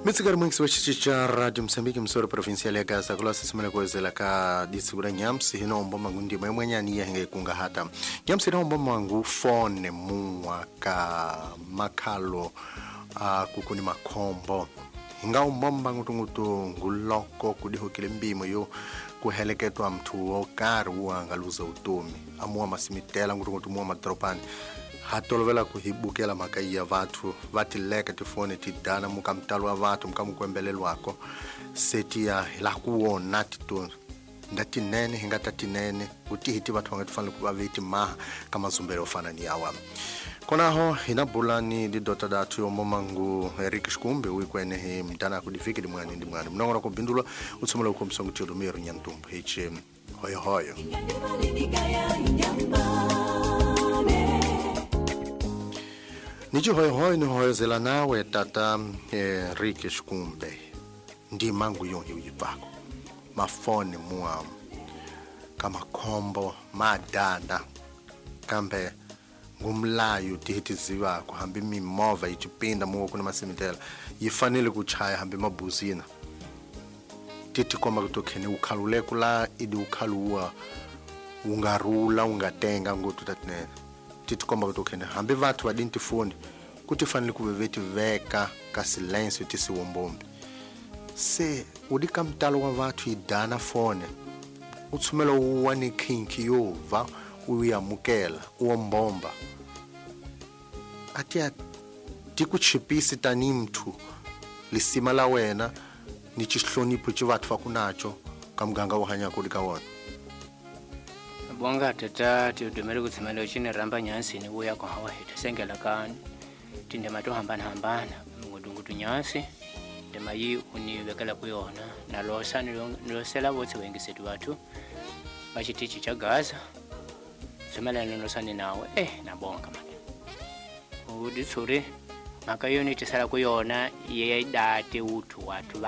Mitsigari mwingi wa Radio Msambiki msoro provincial ya Gaza kula sisimele kwezela ka disibura nyamsi hino mboma ngundi mwanyani ya henge kunga hata nyamsi hino mboma ngu fone muwa ka makalo kukuni makombo hinga mbomba ngutungutu nguloko kudiho kile mbimo yo kuheleketwa mtu okaru angaluza utumi amuwa masimitela ngutungutu muwa madropani hatolovela kuhibukela makai ya vatu vatileka tifone tidana mukamtalwa vatu mukamukwembelelwako seti ya la kuona titu ndati nene hinga tati nene utihiti vatu wangatifana kuba viti maha kama zumbere ofana ni awa konaho hinabulani di dota datu yo momangu Eric Shkumbe uikwene he mtana kudifiki di mwani mnongora kubindulwa utsumula ukumsongu tiyodumiru nyantumbu hichi hoyo hoyo Niji hoyo ni hoyo zela nawe tata Eric Shkumbe ndi mangu yongi ujipako mafoni muwa kama kombo madana kambe ngumlayo tihiti ziwa kuhambi mimova ichipinda muwa kuna masimitela yifanile kuchaya hambi mabuzina titi kwa magutokeni ukhalule kula idi ukhaluwa ungarula ungatenga ngutu tatinene titi kwa magutokeni hambi vatu wadinti foni kuti fanile kubeveti veka ka silensio tisi wombombi se udika mtalo wa vatu idana fone utsumela uwani kinki yova uyamukela uombomba atia tikuchipisi tani mtu lisima la wena ni chishlonipo chivatu fakunacho kamganga wahanya kudika wona bonga tata tiudumele kutsimela uchine ramba nyansi ni uya kwa hawa hita sengela kani tinde mato hambana ngutungutu nyansi ndema yi uniwekela kuyona na losa nilosela botsi wengisetu watu bachitichi cha Gaza semela nilosani nawe nabonga manje uditsuri maka unit sala kuyona yedate utu watu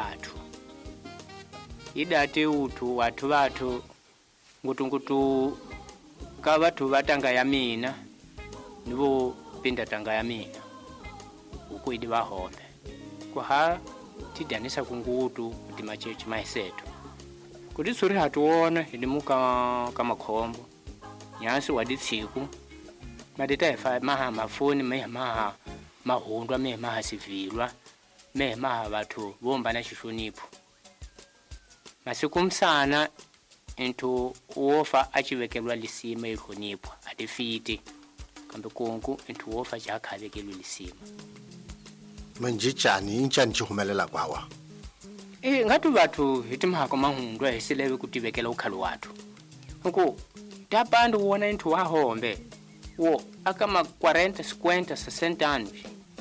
idate utu watu ngutungutu ka bathu batanga ya mina nibo pinda tanga ya mina ukuidi bahombe kwa tidanisa kungutu kuti machechi maiseto kuti suri hatuona ilimuka kama khombo nyansi waditsiku madeta efa maha mafoni maha mahundwa maha sivilwa maha bathu bomba na shishonipo masiku msana into uofa achivekelwa lisima ikhonipo atifiti kambe konku into uofa chakhavekelwa lisima manje chani chihumelela kwawa ngatu bathu hitimhako mahundwa hisileve kutivekela ukhalu watu nko tapandu uona into wahombe wo akama 40 50 60 anos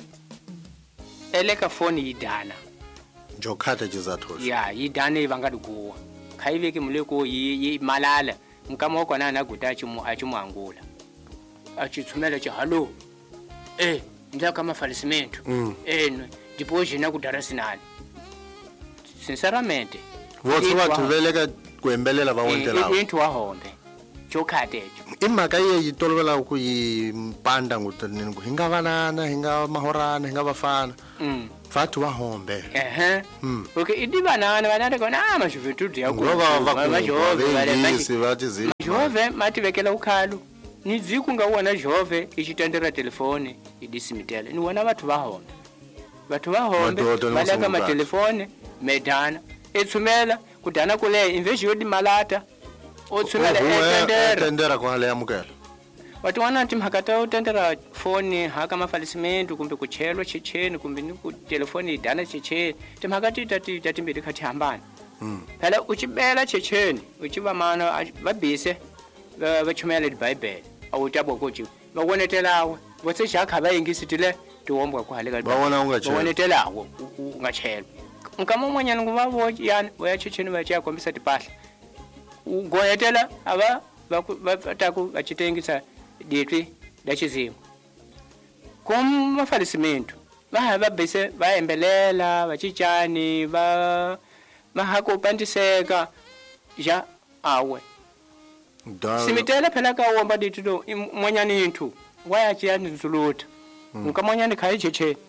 eleka phone yidana njokhata jizatho ya yidana ivangadu khaiveke muleko yi malala nkama okona na gutachi mu achimwangula achitsumela cha hallo ndza kama falsimento deposit na kudarasinani sinceramente watu veleka kwembelela vawontela into wahombe chokhatecho imaka yitolovela ukuyimpanda ngutanini hinga vanana hinga mahorana hinga vafana vatu vahombe okay idi vanana kona majuventude majove mativekela ukhalu nidziku ngauona jove ichitendera telefone idisimitele ni wana vatu vahombe valeka matelefone medana etsumela kudana kule inveji yodi malata otsumela etendera kwa le amukela watu wana timhakata utendera phone haka mafalisimento kumbe kuchelwa checheni kumbe ni ku telefone idana checheni timhakati tatimbiri khati hambana phela uchibela checheni uchiba mana babise vachumela iBible awutabo kuchi bawonetelawe wotse shakha bayingisitile tiwombwa kwahaleka bawona bawonetelawo ungachela nkama mwanyana ngubavo yana wayachecheni bachiya kombisa tipahla ugoyetela aba bataku bachitengisa ditwi dachizimo komafalisimento babise baembelela bachichani mahako pandiseka ja awe simitela phela ka womba dithu mwanyani into wayachiyani nzuluta nkamwanyani khayicheche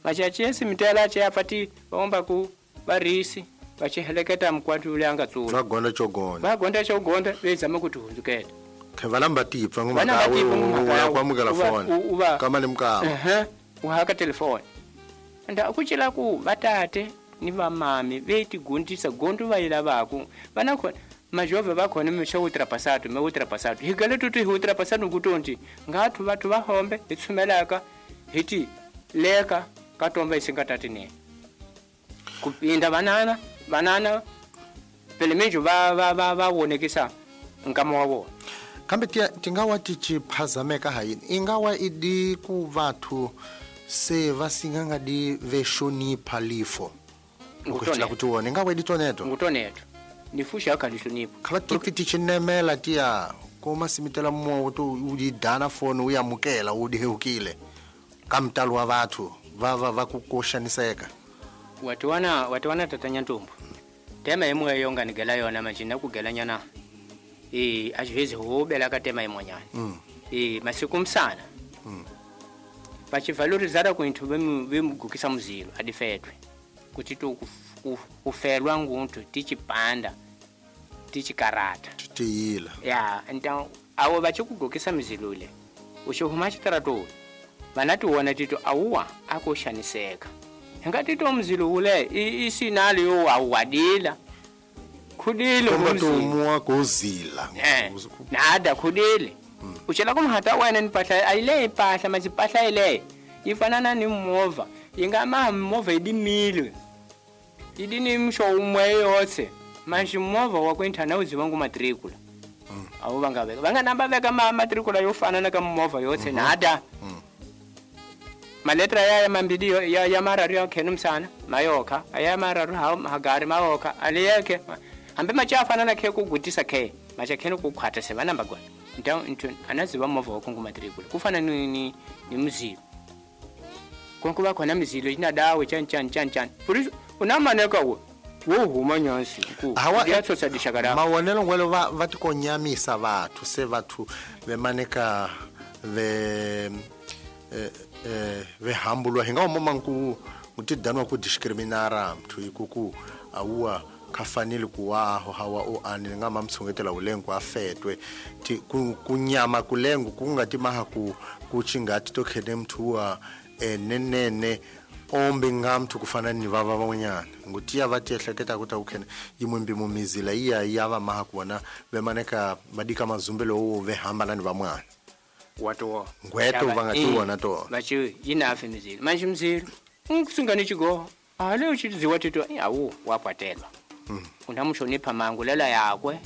machachesi mitela che apati bomba ku barisi bachiheleketa mkwatu ule angatsula vagonda chogonda bezama kuti hunzukela khevalamba tipfa ngumaka kwamukela phone kama limkama uhaka telefoni nda akuchila ku batate ni vamami vetigundisa gondo vayila vaku vanakho majove vakhona misho ultrapassado higale tuti ultrapassado kutonti ngathu vathu vahombe hitsumelaka hiti leka katomba isingatatine kupinda banana pelemejo va wonekisa nkama wavo kambe tingawa tichiphazameka hayini ingawa idi ku vathu se vasinganga di veshonipha lifo ukuchila kuti wona ingawa idi toneto nifusha akalishonipa khala tichinemela tiya koma simitela mmowo to udidana phone uyamukela udihukile kamtalo wa vathu vakukoshaniseka watiwana tatanya ntombo tema imwe yonga nigela yona machina kugela nyana ajivezi hobela katema imonyana masiku msana pachivalorizada kuinthu vemugukisa muzilo adifetwe kuti tu kufelwa nguntu tichipanda tichikarata tiyila então awo vachikugukisa muzilo ule uchohuma chitarato vanati wona tito awuwa akoshaniseka ngati muzilo ule isinali yo awadila khudile umwa kozila nada khudile uchela kumhata wena nipahla ayile ipahla mazipahla ile ifanana ni mova ingama mova idimile idini msho umwe yotse manje mova wakwentana uziwangu matricula awu banga namba veka matricula yofanana kama mova yotse nada maletra ya mambidi ya mararu ya kenumsana mayoka ya mararu hagari mayoka aliyeke ambe machafa nana ke kugutisa ke macha kene kukhata se banamba gwa nto anaziba mova wakungu matricula kufana ni muzilo konkuba khona muzilo ina dawe chan puri unamaneka wo huma nyansi ku yatsosa dishagara mawonelo ngwelo vatikonyamisa vathu se vathu vemaneka vehambulwa hinga umomanku mutidanwa ku discriminara mthu ikuku awuwa kafanele kuwaho hawa o ani ngama mtsongetela ulengo afetwe kunyama kulengo kungati maha kuchingati tokhene mthuwa nenene ombe ngamthu kufana ni vava vanyana ngutiya vatehleketa kuti ukhene yimwimbi mumizila yava maha kuona vemaneka madika mazumbelo wo vehamba ni vamwana wato ngweto vangatiwana to bachi inafe mizilo manje mzilo unkusingani chigo ale uchiziwa tito awu wapatelwa unamushonipa mangulela yakwe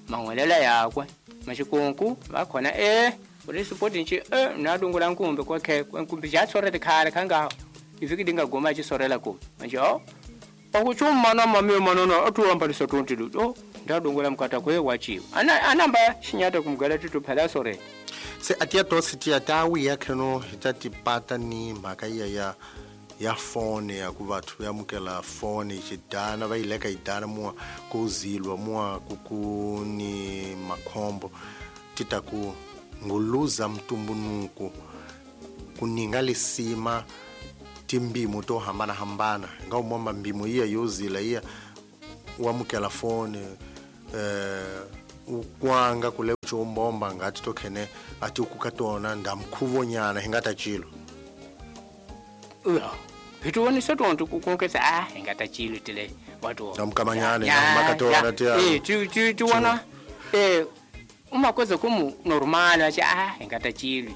machikunku bakhona uri support nchi nadungula nkumbe kwakhe nkumbi jatsorete khale khanga ifiki dingagoma chisorela ku manje akuchuma na mami manona atuamba lisatونتilo ndadungula mkata kwe wachiwa anamba shinyata kumgala tito phela sore se atia tosi tia tawi yakheno hitatipata ni mhaka ya phone ya ku vathu yamukela phone chidana vaileka idana muwa kuzilwa muwa kukuni makhombo titaku nguluza mtumbunuko kuninga lisima timbimo to hambana ngaumomba mbimo iya yozila iya wamukela phone ukwanga kule chombomba ngati tokhene ati ukukatona ndamkhuvonyana hingata chilo hitoni sotonto kukonkesa hingata chilo tile watu ndamkamanyane makatona tia tu wana umakoza kumu normal acha hingata chilo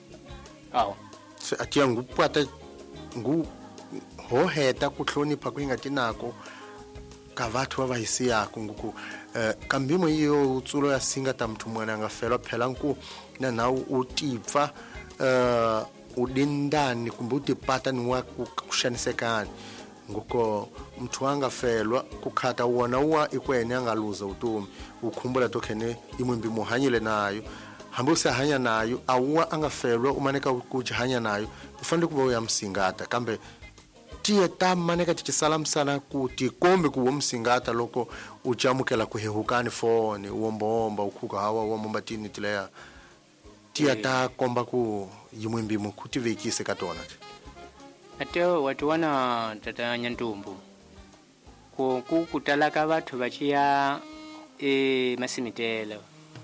se atia ngupata ngu hoheta kuhlonipha kwingati nako ka vathu vavahisi yako nguku kambimo iyo utsulo ya singa tamthu mwana angafela phela nku na nawu utipfa udindani kumbe utipata niwa kushanisekani nguko mthu angafelwa kukhata wona uwa ikwene angaluza utumi ukhumbula tokhene imwimbi muhanyile nayo hambo sahanya nayo awuwa angafelwa umaneka kujihanya nayo ufanele kuba uyamsingata kambe tiye tamaneka tichisalamsana kuti kombe kuwo msingata loko uchamukela kuhehukani phone uombomba ukhuka hawa uombomba tini tileya tiya ta komba ku yimwimbi mukuti vekise katona ate watu wana tata Nyantumbu kutalaka bathu bachiya masimitelo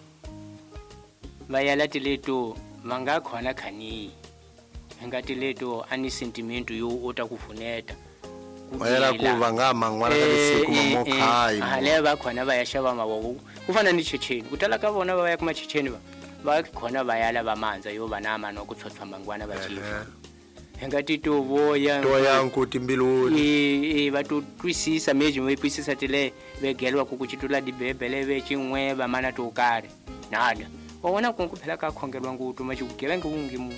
bayala tileto mangakhona khani ngati leto ani sentimento yo otakufuneta bayala kuva ngamangwana kalisiku mamokhai hale bakhona bayashaba maboko kufana ni Checheni kutalaka bona baya kuma Checheni bakhona bayala bamanza yo banama nokuthothwa mangwana bachifa ngati tovoya nkuti mbiluni batutwisisa meji mwepwisisa tile begelwa kukuchitula dibebele bechimwe bamana tokare nada waona kunkuphela kakhongelwa ngutu machikugebenga ungimu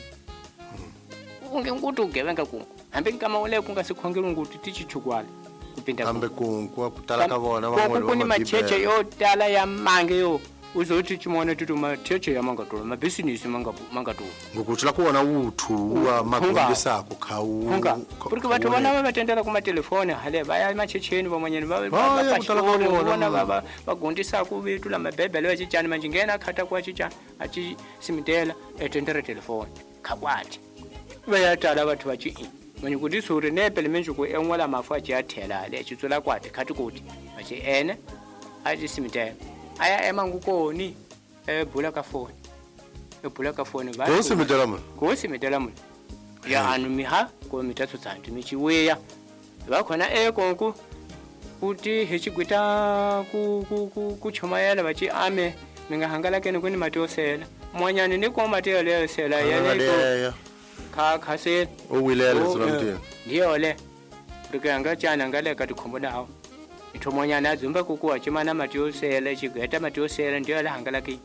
unge ngutu ugebenga kunku hambe kama ule kungasikhongela ngutu tichichukwala kupinda hambe kunku kutalaka bona bamolo kuni macheche yo tala ya mange yo uzothi chimona tutu macheche ya mangatolo mabusiness mangatolo ngokuthula kuona uthu wa magombe sakho khawu porque batho bona batendela kuma telefone hale baya machecheni bomanyeni bona bagondisa ku bitu la mabebele wachichana manje ngena khata kwa chicha achi simitela etendera telefone khakwati bayatala batho bachi manje kuti sore nepele menje ku enwala mafu achi athela le chitsula kwate khati kuti bachi ene achi simitela aya emangukoni ebula ka phone ba kusimitela mun ya anu miha ko mitatso tsantu michiweya bakhona konku kuti hechigwita ku chomayela bachi ame mingahangala kene kuni matosela mwanyani ni ko matele sela yele ko khase owilela zolomtini ndiyo le ndikanga chana ngale kati khombo dawo ithomonyana azumba kukuwa chimana matosela chigweta matosela ndiyo la hangala ki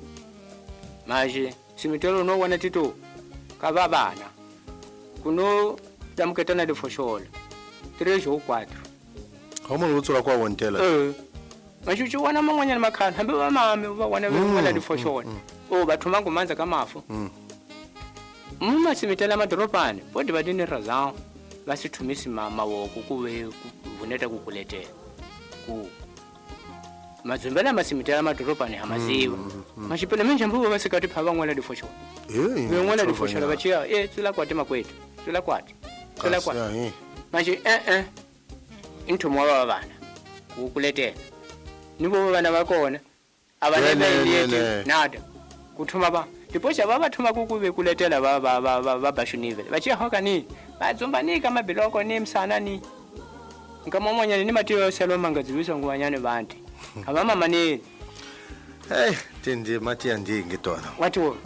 maji simitelo no wana tito kababana kuno tamuketana de foshola 3 ou 4 homo lutsula kwa wontela machuchu wana mangwanya makhana hambe ba mame ba wana wala de foshola bathu mangu manza kamafu simitela madropane bodi badine razao basithumisi mawoko kuwe kuvuneta kukuletela ku mazumbela masimitela madropane hamaziwa machipele menje mbubo basikati phaba ngwala de foshola ngwala de foshola bachiya tsula kwate makwethu tsula kwate manje inthumo babana ukuletela nibo bana bakona abanele nada kuthuma ba diposha babathuma kukube kuletela babashunivele bachiya hoka ni bazombanika mabiloko ni msana ni ngamomonyane ni matiyo selo mangaziwiswa ngwanyane bantu abamama ni tindi mati andingi tona watu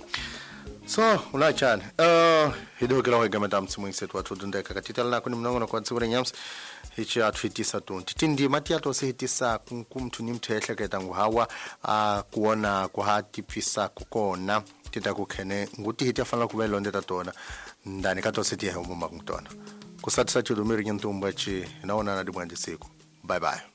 so unachana hidokela wega madam simwinset watu dundeka katitala na kuni mnongo na kwa tsibure nyams hichi atfitisa tunti tindi mati ato sehitisa kumtu ni mtu ehleketa nguhawa kuona kuhati pisa kukona tita kukhene nguti hiti afana kubelo ndeta tona ndani kato seti ya umuma kutona kusatisa chudumiri nyantumba chi naona na dibwanji siku bye bye